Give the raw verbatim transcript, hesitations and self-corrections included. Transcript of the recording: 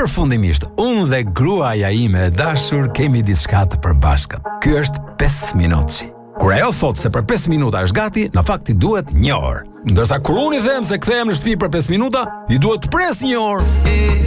Përfundimisht, unë dhe gruaja ime e dashur kemi diçka të përbashkët. Ky është pesë minutëshi. Kur ajo thot se për pesë minuta është gati, në fakt i duhet një orë. Ndërsa kur unë i them se kthehem në shtëpi për pesë minuta, i duhet të pres një orë.